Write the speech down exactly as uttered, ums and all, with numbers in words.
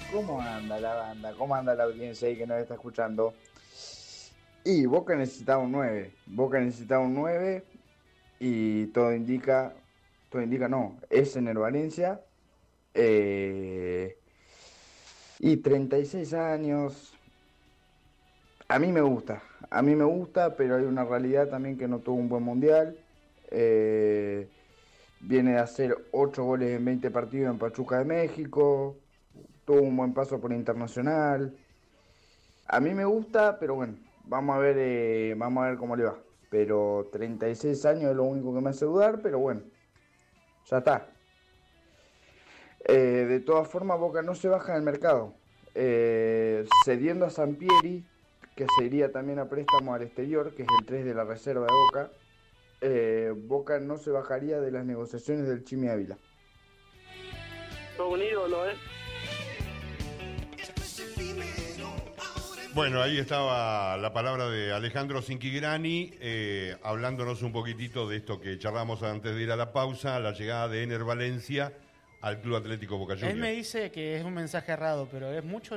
¿Cómo anda la banda? ¿Cómo anda la audiencia ahí que nos está escuchando? Y Boca necesitaba un nueve. Boca necesitaba un nueve y todo indica, todo indica no, es Ener Valencia. Eh, y treinta y seis años. A mí me gusta, a mí me gusta, pero hay una realidad también que no tuvo un buen mundial. Eh, Viene de hacer ocho goles en veinte partidos en Pachuca de México. Tuvo un buen paso por Internacional. A mí me gusta, pero bueno, vamos a ver, eh, vamos a ver cómo le va. Pero treinta y seis años es lo único que me hace dudar, pero bueno, ya está. Eh, de todas formas, Boca no se baja del mercado. Eh, cediendo a Sampieri, que se iría también a préstamo al exterior, que es el tres de la reserva de Boca, eh, Boca no se bajaría de las negociaciones del Chimi Ávila. Todo un ídolo, ¿eh? Bueno, ahí estaba la palabra de Alejandro Cinquigrani, eh, hablándonos un poquitito de esto que charlamos antes de ir a la pausa, la llegada de Ener Valencia al Club Atlético Boca Juniors. Él me dice que es un mensaje errado, pero es mucho